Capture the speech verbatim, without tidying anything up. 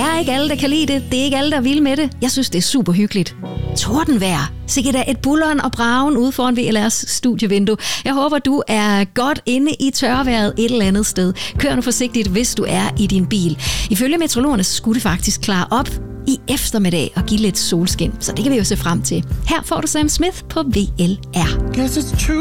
er ikke alle, der kan lide det. Det er ikke alle, der er vilde med det. Jeg synes, det er super hyggeligt. Tordenvejr. Sikkert er et bulleren og bragen ude foran V L R's studievindue. Jeg håber, du er godt inde i tørvejret et eller andet sted. Kør nu forsigtigt, hvis du er i din bil. Ifølge meteorologerne skulle det faktisk klare op i eftermiddag og give lidt solskin. Så det kan vi jo se frem til. Her får du Sam Smith på V L R.